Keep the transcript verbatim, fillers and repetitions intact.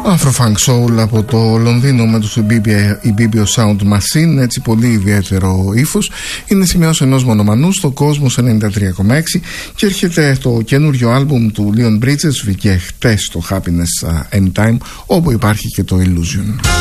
Afro-Funk Soul από το Λονδίνο με τους Ibibio Sound Machine, έτσι πολύ ιδιαίτερο ύφος. Είναι σημειός ενός μονομανού στο Cosmos ενενήντα τρία κόμμα έξι και έρχεται το καινούριο άλμπουμ του Leon Bridges, βγήκε χτες το Happiness Anytime, όπου υπάρχει και το Illusion.